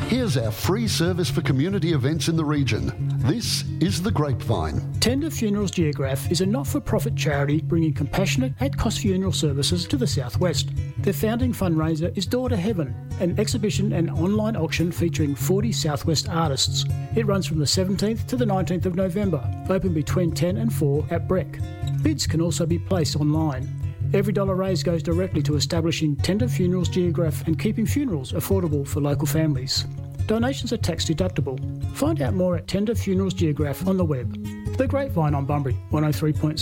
Here's our free service for community events in the region. This is The Grapevine. Tender Funerals Geograph is a not-for-profit charity bringing compassionate, at-cost funeral services to the southwest. Their founding fundraiser is Door to Heaven, an exhibition and online auction featuring 40 southwest artists. It runs from the 17th to the 19th of November, open between 10 and 4 at Breck. Bids can also be placed online. Every dollar raised goes directly to establishing Tender Funerals Geograph and keeping funerals affordable for local families. Donations are tax deductible. Find out more at Tender Funerals Geograph on the web. The Grapevine on Bunbury 103.7.